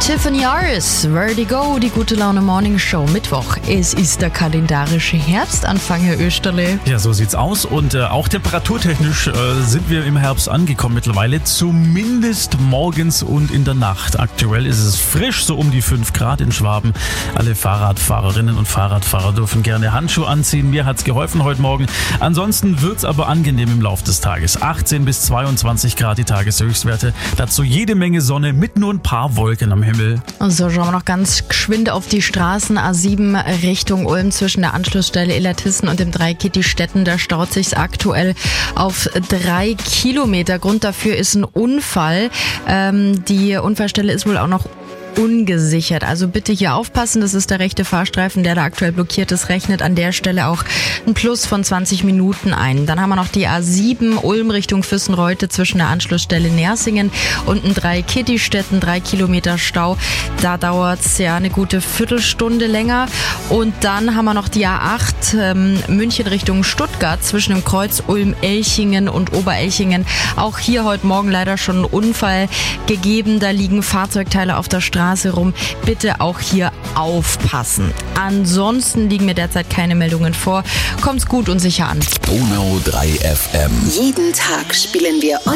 Tiffany Harris, Vertigo, die gute Laune Morning Show, Mittwoch. Es ist der kalendarische Herbstanfang, Herr Österle. Ja, so sieht's aus und auch temperaturtechnisch sind wir im Herbst angekommen mittlerweile, zumindest morgens und in der Nacht. Aktuell ist es frisch, so um die 5 Grad in Schwaben. Alle Fahrradfahrerinnen und Fahrradfahrer dürfen gerne Handschuhe anziehen. Mir hat's geholfen heute Morgen. Ansonsten wird's aber angenehm im Laufe des Tages. 18 bis 22 Grad die Tageshöchstwerte. Dazu jede Menge Sonne mit nur ein paar Wolken am Himmel. So, schauen wir noch ganz geschwind auf die Straßen. A7 Richtung Ulm zwischen der Anschlussstelle Illertissen und dem Dreieck Kittistetten. Da staut sich's aktuell auf 3 Kilometer. Grund dafür ist ein Unfall. Die Unfallstelle ist wohl auch noch ungesichert. Also bitte hier aufpassen, das ist der rechte Fahrstreifen, der da aktuell blockiert ist, rechnet an der Stelle auch ein Plus von 20 Minuten ein. Dann haben wir noch die A7 Ulm Richtung Füssenreute zwischen der Anschlussstelle Nersingen und ein Dreieck Kittistetten, 3 Kilometer Stau. Da dauert's ja eine gute Viertelstunde länger. Und dann haben wir noch die A8 München Richtung Stuttgart zwischen dem Kreuz Ulm-Elchingen und Oberelchingen. Auch hier heute Morgen leider schon ein Unfall gegeben. Da liegen Fahrzeugteile auf der Straße rum. Bitte auch hier aufpassen. Ansonsten liegen mir derzeit keine Meldungen vor. Kommt's gut und sicher an. Donau 3 FM. Jeden Tag spielen wir